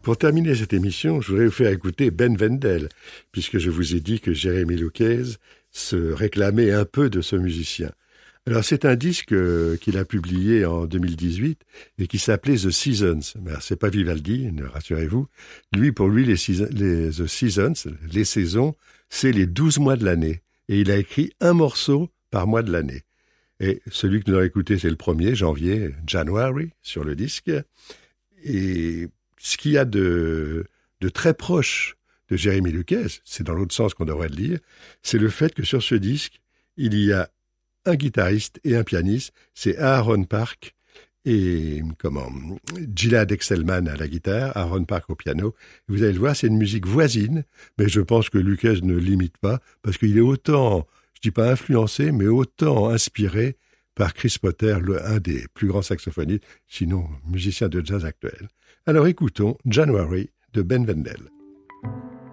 Pour terminer cette émission, je voudrais vous faire écouter Ben Wendel, puisque je vous ai dit que Jeremy Lucas se réclamait un peu de ce musicien. Alors, c'est un disque qu'il a publié en 2018 et qui s'appelait The Seasons. Mais c'est pas Vivaldi, rassurez-vous. Pour lui, The Seasons, les saisons, c'est les 12 mois de l'année. Et il a écrit un morceau par mois de l'année. Et celui que nous allons écouter, c'est le 1er janvier, January, sur le disque. Et ce qu'il y a de très proche de Jeremy Lucas, c'est dans l'autre sens qu'on devrait le dire, c'est le fait que sur ce disque, il y a un guitariste et un pianiste, c'est Aaron Park et Gilad Excelman à la guitare, Aaron Park au piano. Vous allez le voir, c'est une musique voisine, mais je pense que Lucas ne l'imite pas, parce qu'il est autant, je dis pas influencé, mais autant inspiré par Chris Potter, un des plus grands saxophonistes, sinon musicien de jazz actuel. Alors écoutons January de Ben Wendel.